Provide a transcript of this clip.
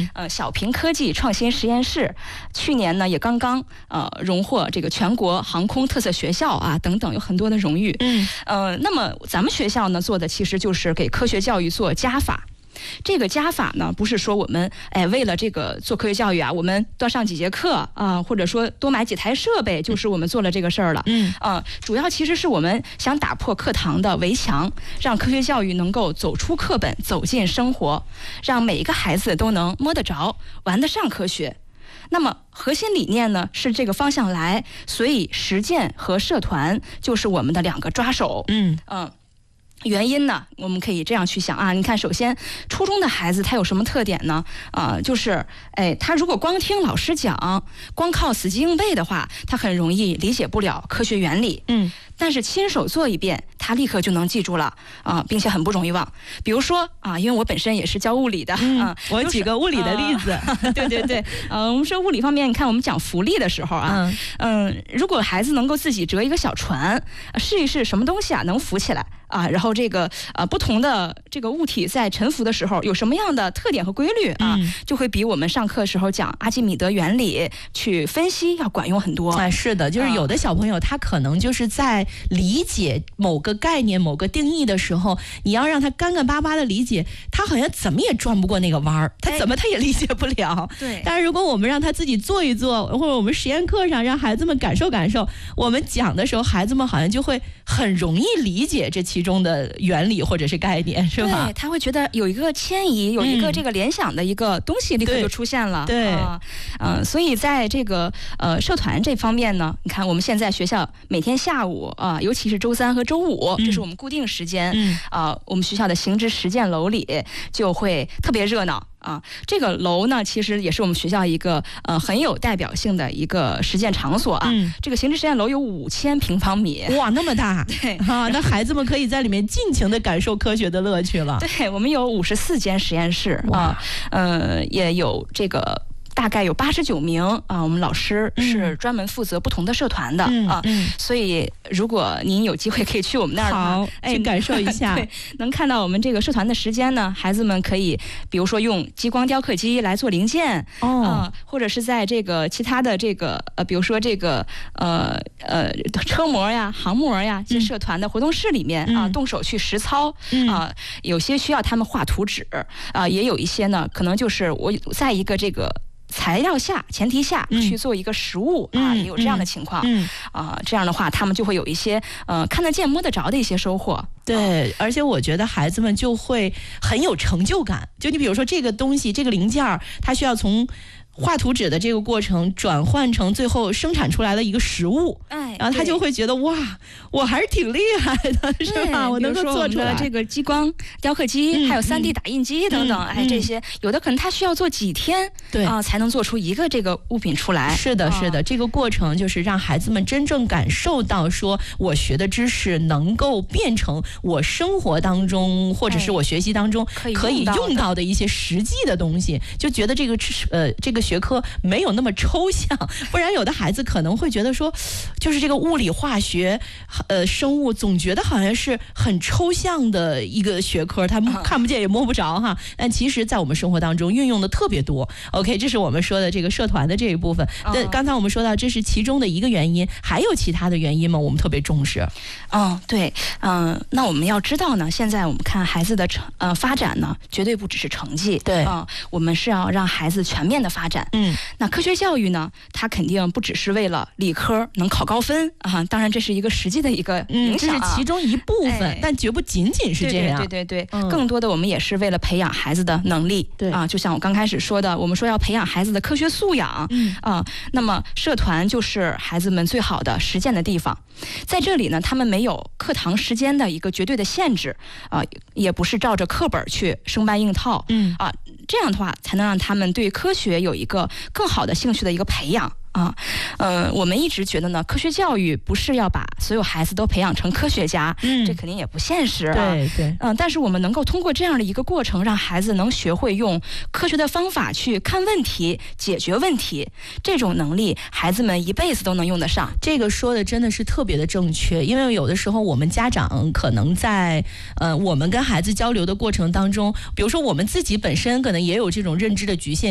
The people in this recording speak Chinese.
小平科技创新实验室，去年呢也刚刚荣获这个全国航空特色学校啊等等，有很多的荣誉。那么咱们学校呢做的其实就是给科学教育做加法。这个加法呢，不是说我们为了这个做科学教育啊，我们多上几节课啊，或者说多买几台设备，就是我们做了这个事儿了。主要其实是我们想打破课堂的围墙，让科学教育能够走出课本，走进生活，让每一个孩子都能摸得着、玩得上科学。那么核心理念呢是这个方向来，所以实践和社团就是我们的两个抓手。原因呢，我们可以这样去想啊，你看，首先初中的孩子他有什么特点呢？就是他如果光听老师讲，光靠死记硬背的话，他很容易理解不了科学原理。但是亲手做一遍，他立刻就能记住了并且很不容易忘。比如说因为我本身也是教物理的我举个物理的例子。 对，我们说物理方面，你看我们讲浮力的时候如果孩子能够自己折一个小船，试一试什么东西能浮起来然后这个不同的这个物体在沉浮的时候有什么样的特点和规律就会比我们上课时候讲阿基米德原理去分析要管用很多。 是的，就是有的小朋友他可能就是在理解某个概念、某个定义的时候，你要让他干干巴巴的理解，他好像怎么也转不过那个弯儿，他怎么他也理解不了。 对。 但是如果我们让他自己做一做，或者我们实验课上让孩子们感受感受，我们讲的时候，孩子们好像就会很容易理解这其中的原理或者是概念，是吧？ 对，他会觉得有一个迁移，有一个这个联想的一个东西立刻就出现了。 对。 所以在这个社团这方面呢，你看我们现在学校每天下午尤其是周三和周五，这是我们固定时间我们学校的行知实践楼里就会特别热闹。这个楼呢，其实也是我们学校一个很有代表性的一个实践场所这个行知实验楼有5000平方米， 哇，那么大！ 对那孩子们可以在里面尽情的感受科学的乐趣了。 对，我们有54间实验室也有这个。大概有89名我们老师是专门负责不同的社团的所以如果您有机会可以去我们那儿好去感受一下对，能看到我们这个社团的时间呢，孩子们可以比如说用激光雕刻机来做零件或者是在这个其他的这个比如说这个车模呀、航模呀这社团的活动室里面动手去实操有些需要他们画图纸也有一些呢可能就是我在一个这个材料前提下去做一个实物也有这样的情况这样的话他们就会有一些看得见摸得着的一些收获。 对，而且我觉得孩子们就会很有成就感，就你比如说这个东西这个零件它需要从画图纸的这个过程转换成最后生产出来的一个实物然后他就会觉得哇，我还是挺厉害的，是吧？我能够做出来。 这个激光雕刻机还有3D 打印机等等这些有的可能他需要做几天才能做出一个这个物品出来。 是的是的这个过程就是让孩子们真正感受到说我学的知识能够变成我生活当中或者是我学习当中可以用到的一些实际的东西，就觉得这个学科没有那么抽象，不然有的孩子可能会觉得说就是这个物理化学生物总觉得好像是很抽象的一个学科，他们看不见也摸不着但其实在我们生活当中运用的特别多。 OK， 这是我们说的这个社团的这一部分刚才我们说到这是其中的一个原因，还有其他的原因吗？我们特别重视。 对那我们要知道呢，现在我们看孩子的发展呢绝对不只是成绩， 对我们是要让孩子全面的发展。那科学教育呢，它肯定不只是为了理科能考高分当然这是一个实际的一个影响这是其中一部分但绝不仅仅是这样。 对更多的我们也是为了培养孩子的能力。 对就像我刚开始说的，我们说要培养孩子的科学素养那么社团就是孩子们最好的实践的地方。在这里呢，他们没有课堂时间的一个绝对的限制也不是照着课本去生搬硬套这样的话才能让他们对科学有一个更好的兴趣的一个培养我们一直觉得呢，科学教育不是要把所有孩子都培养成科学家这肯定也不现实对但是我们能够通过这样的一个过程，让孩子能学会用科学的方法去看问题、解决问题，这种能力孩子们一辈子都能用得上。 这个说的真的是特别的正确，因为有的时候我们家长可能在我们跟孩子交流的过程当中，比如说我们自己本身可能也有这种认知的局限